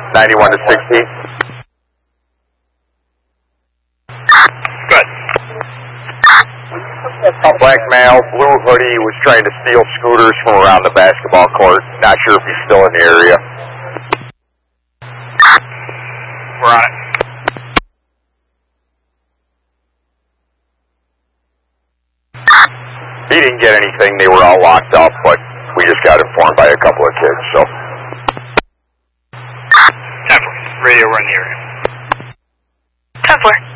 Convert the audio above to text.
91 to 16. Good. Black male, blue hoodie, was trying to steal scooters from around the basketball court. Not sure if he's still in the area. We're on it. He didn't get anything. They were all locked up, but we just got informed by a couple of kids, so. 10-4. Radio, we're in the area. 10-4.